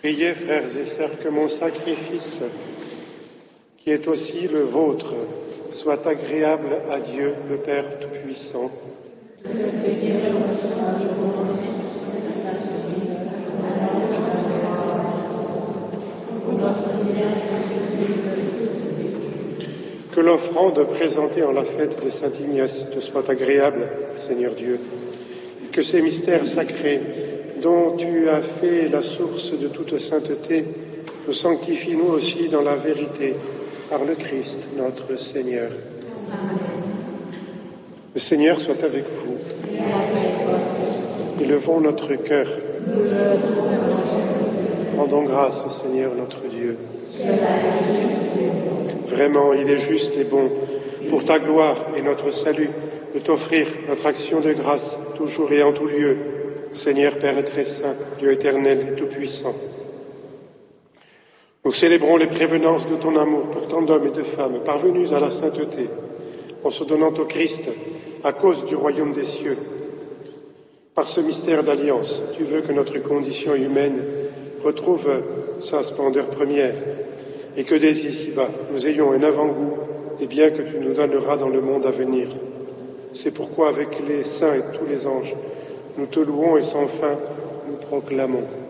Priez, frères et sœurs, que mon sacrifice, qui est aussi le vôtre, soit agréable à Dieu, le Père Tout-Puissant. Que l'offrande présentée en la fête de Saint Ignace te soit agréable, Seigneur Dieu, et que ces mystères sacrés, dont tu as fait la source de toute sainteté, nous sanctifient nous aussi dans la vérité, par le Christ, notre Seigneur. Amen. Le Seigneur soit avec vous. Élevons notre cœur. Rendons grâce au Seigneur notre Dieu. Vraiment, il est juste et bon, pour ta gloire et notre salut, de t'offrir notre action de grâce, toujours et en tout lieu, Seigneur Père très saint, Dieu éternel et tout-puissant. Nous célébrons les prévenances de ton amour pour tant d'hommes et de femmes parvenus à la sainteté, en se donnant au Christ à cause du royaume des cieux. Par ce mystère d'alliance, tu veux que notre condition humaine retrouve sa splendeur première et que dès ici-bas, nous ayons un avant-goût des biens que tu nous donneras dans le monde à venir. C'est pourquoi, avec les saints et tous les anges, nous te louons et sans fin nous proclamons.